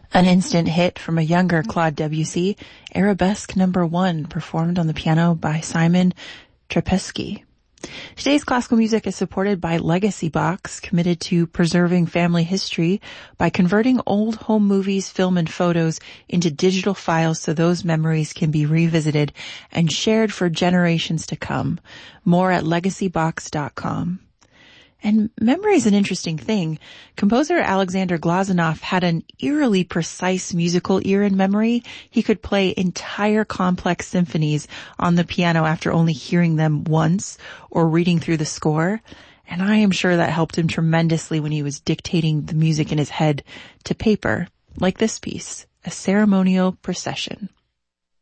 An instant hit from a younger Claude Debussy, Arabesque No. 1, performed on the piano by Simon Trpceski. Today's classical music is supported by Legacy Box, committed to preserving family history by converting old home movies, film, and photos into digital files so those memories can be revisited and shared for generations to come. More at legacybox.com. And memory is an interesting thing. Composer Alexander Glazunov had an eerily precise musical ear in memory. He could play entire complex symphonies on the piano after only hearing them once or reading through the score. And I am sure that helped him tremendously when he was dictating the music in his head to paper, like this piece, A Ceremonial Procession.